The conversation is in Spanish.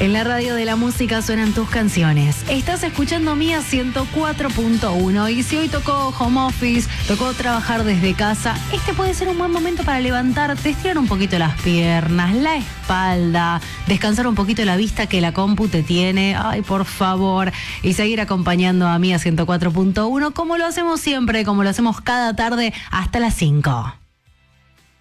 En la radio de la música suenan tus canciones. Estás escuchando Mía 104.1 y si hoy tocó home office, tocó trabajar desde casa, este puede ser un buen momento para levantarte, estirar un poquito las piernas, la espalda, descansar un poquito la vista que la compu te tiene, ay por favor, y seguir acompañando a Mía 104.1 como lo hacemos siempre, como lo hacemos cada tarde hasta las 5.